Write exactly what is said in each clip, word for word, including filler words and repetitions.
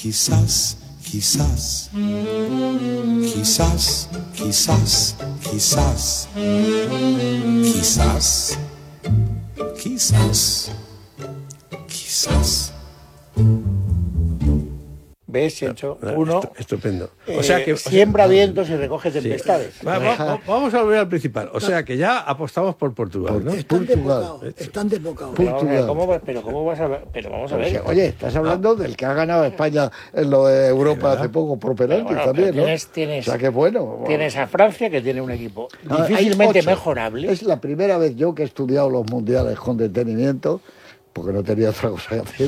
quizás, quizás, quizás, quizás, quizás, quizás, quizás, quizás. ¿Ves, Chencho? Uno estupendo. Eh, O sea que siembra vientos y recoge tempestades. Sí. Va, va, vamos a volver al principal. O sea que ya apostamos por Portugal, ¿no? Están desbocados, están desbocados. Pero vamos a ver, ¿cómo, pero cómo vas a ver? Pero vamos a ver. Oye, estás hablando del que ha ganado España en lo de Europa hace poco por penaltis bueno, también, pero ¿no? tienes- tienes- o sea que bueno. Tienes a Francia, que tiene un equipo Ah, hay difícilmente ocho. mejorable. Es la primera vez yo que he estudiado los mundiales con detenimiento, porque no tenía otra cosa que hacer.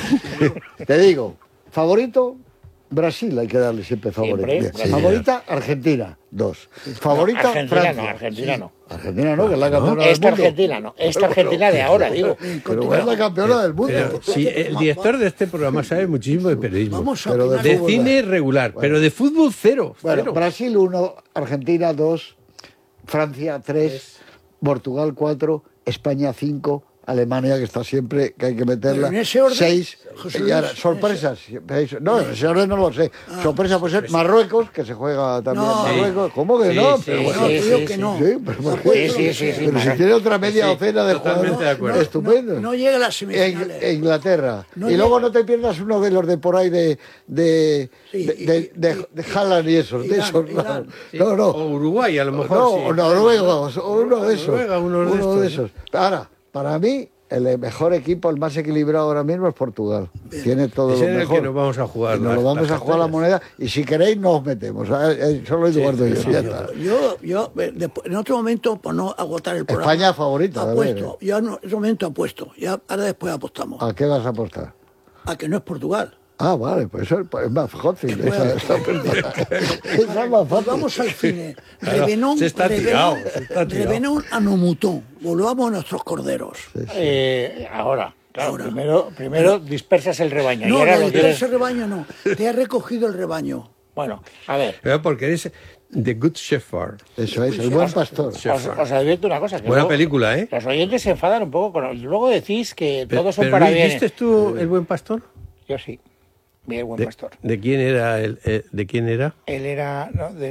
Te digo, favorito, Brasil, hay que darle siempre favorito. Siempre, Bien. Brasil. Favorita, Argentina, dos. Favorita, No, Argentina Francia. no, Argentina no. Argentina no, que es la campeona del Esta mundo. Argentina no, esta Argentina de ahora, digo. Pero es la campeona del mundo. Pero si el director de este programa sabe muchísimo de periodismo. Vamos a Pero de opinar. De fútbol, cine regular, pero de fútbol cero. Bueno, cero. Brasil uno, Argentina dos, Francia tres, Portugal cuatro, España cinco, Alemania, que está siempre, que hay que meterla, Pero en ese orden, seis. José Y ahora, Luis, sorpresas. No, en ese orden no lo sé. Sorpresa puede ser Marruecos, que se juega también No. Marruecos. ¿Cómo que Sí, no? sí, Pero sí, bueno, No, sí, te digo sí, que sí. no. sí, pero ¿por qué? Sí, sí, sí, sí, Pero si Marruecos. tiene otra media Sí, docena de totalmente jugadores de acuerdo. estupendo. No llega a las En, semifinales. en Inglaterra. No y luego llega. no te pierdas uno de los de por ahí de de Sí, de, y- de, de, y- de Haaland y esos, de Irán, esos. Irán. No, no. O Uruguay, a lo mejor. No, sí. o noruegos, o uno de esos. Noruega, uno de uno de estos, esos. Ahora, para mí, el mejor equipo, el más equilibrado ahora mismo es Portugal. Tiene todo Es lo en el mejor. que nos vamos a jugar. Y nos las- lo vamos las a jugar la castañas. moneda y si queréis nos metemos. Ah, eh, Solo Eduardo y yo. sí, ya sí. está. Yo, yo eh, después- en otro momento, por no agotar el programa. España favorita, a ver, Apuesto. Yo en otro momento apuesto. Ya, ahora después apostamos. ¿A qué vas a apostar? A que no es Portugal. Ah, vale, pues eso es es más fácil. Esa, esa, esa es más Pues fácil. vamos al cine. Claro, Revenón, se está Revenón- tirado, se está tirado. Revenón a Nomutón. Volvamos a nuestros corderos. Eh, ahora, claro, Ahora. primero, primero dispersas el rebaño. y No, ahora no, lo quieres... ese rebaño no. Te ha recogido el rebaño. Bueno, a ver, Pero porque eres The Good Shepherd. Eso es, el buen pastor. os, os advierto una cosa. Que Buena luego película, ¿eh? Los oyentes se enfadan un poco con... Luego decís que Pero- todos son pero, para Luis, bien. ¿viste tú El Buen Pastor? Yo sí, vi El Buen ¿De, Pastor. de quién era el, eh, de quién era? Él era... no, de